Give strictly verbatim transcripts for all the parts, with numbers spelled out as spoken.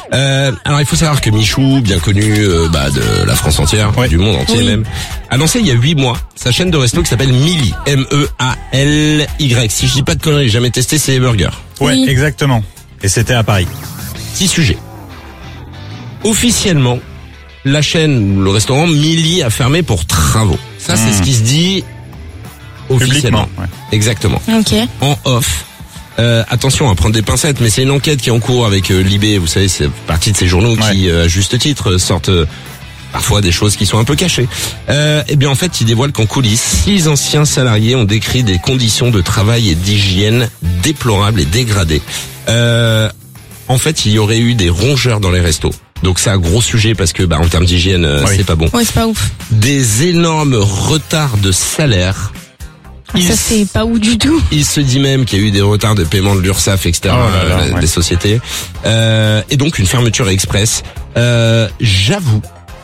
Euh, alors il faut savoir que Michou, bien connu euh, bah, de la France entière, ouais. du monde entier oui. même, a lancé il y a huit mois sa chaîne de resto qui s'appelle Milly, M E A L Y. Si je dis pas de conneries, jamais testé, c'est les burgers. Ouais, oui. exactement. Et c'était à Paris. Six sujets. Officiellement, la chaîne, le restaurant Milly a fermé pour travaux. Ça, mmh. c'est ce qui se dit officiellement. Ouais. Exactement. Ok. En off. Euh, attention à prendre des pincettes, mais c'est une enquête qui est en cours avec euh, Libé. Vous savez, c'est partie de ces journaux ouais. qui, euh, à juste titre, sortent euh, parfois des choses qui sont un peu cachées. Euh, et bien en fait, ils dévoilent qu'en coulisses, six anciens salariés ont décrit des conditions de travail et d'hygiène déplorables et dégradées. Euh, en fait, il y aurait eu des rongeurs dans les restos. Donc c'est un gros sujet parce que bah en termes d'hygiène, euh, oui. c'est pas bon. Ouais, c'est pas ouf. Des énormes retards de salaire. Il ça c'est pas ouf du tout. Il se dit même qu'il y a eu des retards de paiement de l'URSSAF, et cetera. Oh là là, euh, ouais. Des sociétés. Euh, et donc une fermeture express. Euh, j'avoue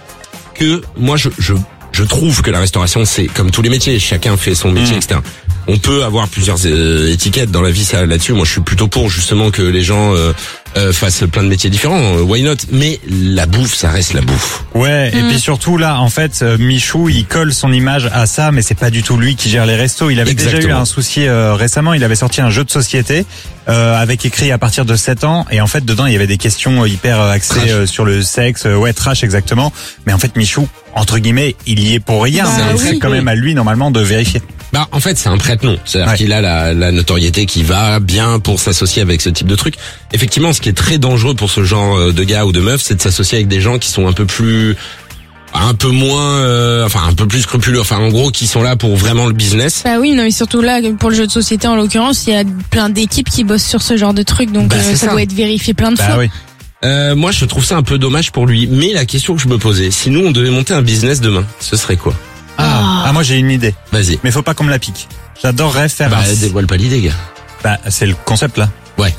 que moi je, je je trouve que la restauration c'est comme tous les métiers, chacun fait son métier, mmh. et cetera. On peut avoir plusieurs euh, étiquettes dans la vie, ça là-dessus. Moi, je suis plutôt pour justement que les gens euh, euh, fassent plein de métiers différents. Why not? Mais la bouffe, ça reste la bouffe. Ouais. Mmh. Et puis surtout là, en fait, Michou, il colle son image à ça, mais c'est pas du tout lui qui gère les restos. Il avait Exactement. déjà eu un souci euh, récemment. Il avait sorti un jeu de société euh, avec écrit à partir de sept ans, et en fait, dedans, il y avait des questions hyper axées euh, sur le sexe. Euh, ouais, trash exactement. Mais en fait, Michou, entre guillemets, il y est pour rien. Bah, mais oui. c'est quand même à lui normalement de vérifier. Bah en fait c'est un prête-nom, c'est-à-dire ouais. qu'il a la, la notoriété qui va bien pour s'associer avec ce type de truc. Effectivement, ce qui est très dangereux pour ce genre de gars ou de meufs, c'est de s'associer avec des gens qui sont un peu plus, un peu moins, euh, enfin un peu plus scrupuleux, enfin en gros qui sont là pour vraiment le business. Bah oui, non mais surtout là pour le jeu de société en l'occurrence, il y a plein d'équipes qui bossent sur ce genre de trucs, donc bah, euh, ça, ça doit être vérifié plein de bah, fois. Oui. Euh, moi je trouve ça un peu dommage pour lui, mais la question que je me posais, si nous on devait monter un business demain, ce serait quoi? Ah, ah moi j'ai une idée. Vas-y. Mais faut pas qu'on me la pique. J'adorerais faire bah, un... dévoile pas l'idée, gars. Bah, c'est le concept, là. Ouais.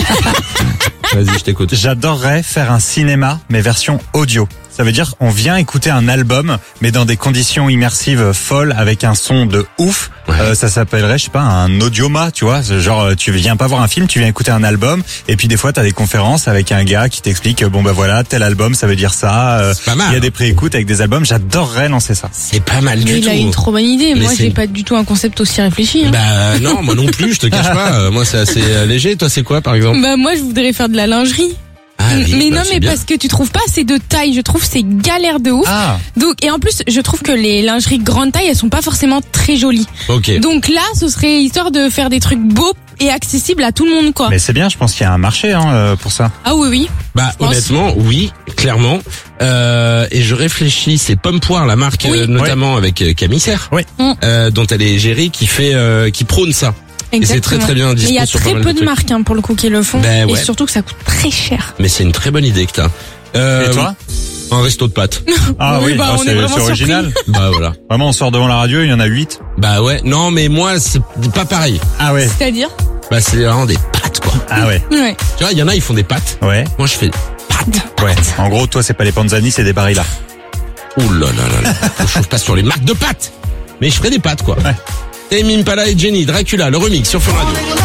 Vas-y, je t'écoute. J'adorerais faire un cinéma, mais version audio. Ça veut dire, on vient écouter un album, mais dans des conditions immersives folles, avec un son de ouf. Ouais. Euh, ça s'appellerait, je sais pas, un audioma, tu vois. Genre, tu viens pas voir un film, tu viens écouter un album, et puis des fois, t'as des conférences avec un gars qui t'explique, bon bah voilà, tel album, ça veut dire ça. Euh, c'est pas mal. Il y a des préécoutes avec des albums. J'adorerais lancer ça. C'est pas mal mais du il tout. Il a une trop bonne idée. Mais moi, c'est... j'ai pas du tout un concept aussi réfléchi. Hein. Bah non, moi non plus. Je te cache pas. Moi, c'est assez léger. Toi, c'est quoi, par exemple? Bah moi, je voudrais faire de la lingerie. Ah, oui, mais bah, non, mais bien. parce que tu trouves pas assez de taille, je trouve c'est galère de ouf. Ah. Donc et en plus, je trouve que les lingeries grande taille, elles sont pas forcément très jolies. Ok. Donc là, ce serait histoire de faire des trucs beaux et accessibles à tout le monde, quoi. Mais c'est bien, je pense qu'il y a un marché hein, pour ça. Ah oui, oui. Bah je honnêtement, pense. oui, clairement. Euh, et je réfléchis, c'est Pomme Poire, la marque, oui. euh, notamment ouais. avec euh, Camille Serre, oui. euh, dont elle est gérée, qui fait, euh, qui prône ça. Exactement. Et c'est très très bien dispo. Mais il y a sur très pas mal peu de, de marques hein, pour le coup qui le font, ben ouais. et surtout que ça coûte très cher. Mais c'est une très bonne idée que t'as. Euh, et toi? Un resto de pâtes. Ah oui, oui bah, oh, on c'est, est vraiment c'est original. Bah voilà. Vraiment, on sort devant la radio, il y en a huit. Bah ouais. Non, mais moi c'est pas pareil. Ah ouais. C'est-à-dire? Bah c'est vraiment des pâtes quoi. Ah ouais. Ouais. Tu vois, il y en a ils font des pâtes. Ouais. Moi je fais des pâtes. Ouais. En gros, toi c'est pas les Panzani, c'est des Barilla. Ouh là là là là. Je chauffe pas sur les marques de pâtes. Mais je ferai des pâtes quoi. Ouais. Tame Impala et Jenny, Dracula, le remix sur Fun Radio.